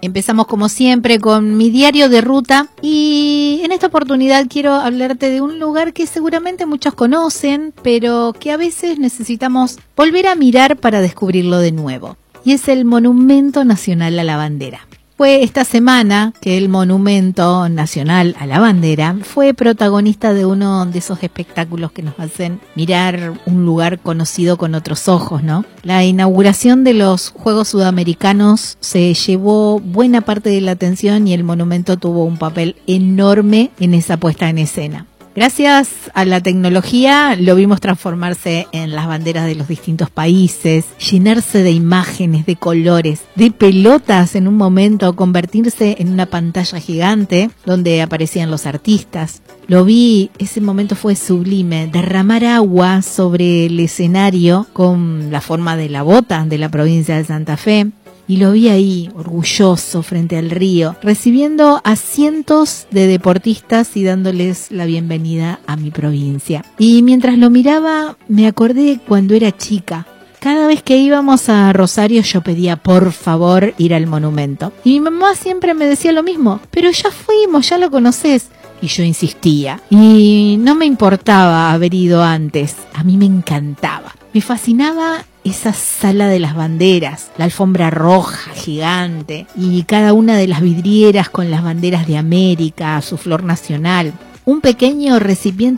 Empezamos como siempre con mi diario de ruta y en esta oportunidad quiero hablarte de un lugar que seguramente muchos conocen, pero que a veces necesitamos volver a mirar para descubrirlo de nuevo. Y es el Monumento Nacional a la Bandera. Fue esta semana que el Monumento Nacional a la Bandera fue protagonista de uno de esos espectáculos que nos hacen mirar un lugar conocido con otros ojos, ¿no? La inauguración de los Juegos Sudamericanos se llevó buena parte de la atención y el monumento tuvo un papel enorme en esa puesta en escena. Gracias a la tecnología lo vimos transformarse en las banderas de los distintos países, llenarse de imágenes, de colores, de pelotas en un momento, convertirse en una pantalla gigante donde aparecían los artistas. Lo vi, ese momento fue sublime, derramar agua sobre el escenario con la forma de la bota de la provincia de Santa Fe. Y lo vi ahí, orgulloso, frente al río, recibiendo a cientos de deportistas y dándoles la bienvenida a mi provincia. Y mientras lo miraba, me acordé cuando era chica. Cada vez que íbamos a Rosario yo pedía por favor ir al monumento. Y mi mamá siempre me decía lo mismo, pero ya fuimos, ya lo conocés. Y yo insistía. Y no me importaba haber ido antes, a mí me encantaba. Me fascinaba esa sala de las banderas, la alfombra roja gigante y cada una de las vidrieras con las banderas de América, su flor nacional. Un pequeño recipiente